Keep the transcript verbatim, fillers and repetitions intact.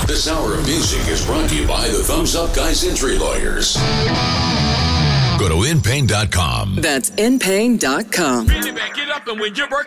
This hour of music is brought to you by the Thumbs Up Guys Injury Lawyers. Go to in pain dot com. That's in pain dot com. Really back it up, and when you're working